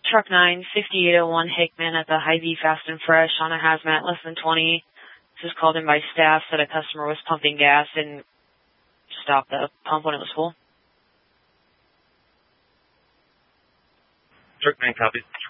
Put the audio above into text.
Truck 9, 5801 Hickman at the Hy-Vee Fast and Fresh on a hazmat, less than 20. This was called in by staff, said a customer was pumping gas and stopped the pump when it was full. Truck 9 copies.